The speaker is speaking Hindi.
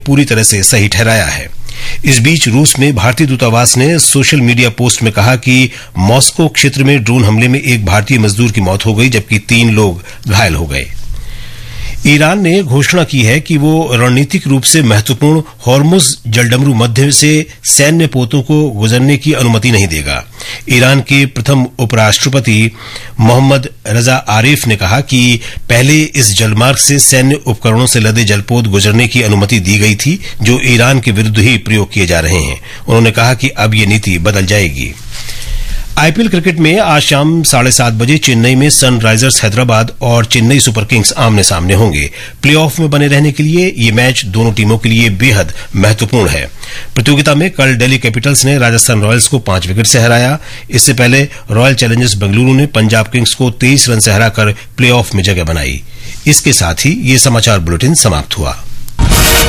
पूरी तरह से सही ठहराया है। इस बीच रूस में भारतीय दूतावास ने सोशल मीडिया पोस्ट में कहा कि मॉस्को क्षेत्र में ड्रोन हमले में एक भारतीय मजदूर की मौत हो गई जबकि 3 लोग घायल हो गए। ईरान ने घोषणा की है कि वो रणनीतिक रूप से महत्वपूर्ण हॉर्मुज जलडमरू मध्य से सैन्य पोतों को गुजरने की अनुमति नहीं देगा। ईरान के प्रथम उपराष्ट्रपति मोहम्मद रजा आरिफ ने कहा कि पहले इस जलमार्ग से सैन्य उपकरणों से लदे जलपोत गुजरने की अनुमति दी गई थी जो ईरान के विरुद्ध ही प्रयोग किए जा रहे हैं। उन्होंने कहा कि अब ये नीति बदल जाएगी। आईपीएल क्रिकेट में आज शाम 7:30 बजे चेन्नई में सनराइजर्स हैदराबाद और चेन्नई सुपर किंग्स आमने सामने होंगे। प्लेऑफ में बने रहने के लिए ये मैच दोनों टीमों के लिए बेहद महत्वपूर्ण है। प्रतियोगिता में कल दिल्ली कैपिटल्स ने राजस्थान रॉयल्स को 5 विकेट से हराया। इससे पहले रॉयल चैलेंजर्स बेंगलुरु ने पंजाब किंग्स को 23 रन से हराकर प्लेऑफ में जगह बनाई। इसके साथ ही ये समाचार बुलेटिन समाप्त हुआ।